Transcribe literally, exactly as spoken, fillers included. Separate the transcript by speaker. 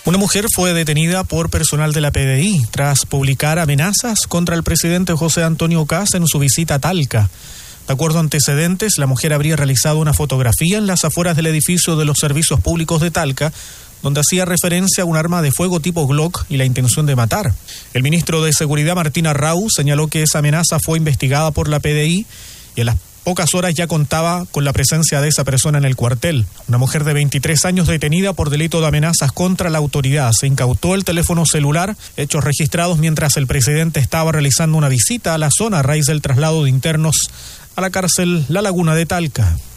Speaker 1: Una mujer fue detenida por personal de la P D I tras publicar amenazas contra el presidente José Antonio Kast en su visita a Talca. De acuerdo a antecedentes, la mujer habría realizado una fotografía en las afueras del edificio de los servicios públicos de Talca, donde hacía referencia a un arma de fuego tipo Glock y la intención de matar. El ministro de Seguridad, Martín Arrau, señaló que esa amenaza fue investigada por la P D I y en las pocas horas ya contaba con la presencia de esa persona en el cuartel. Una mujer de veintitrés años detenida por delito de amenazas contra la autoridad. Se incautó el teléfono celular, hechos registrados mientras el presidente estaba realizando una visita a la zona a raíz del traslado de internos a la cárcel La Laguna de Talca.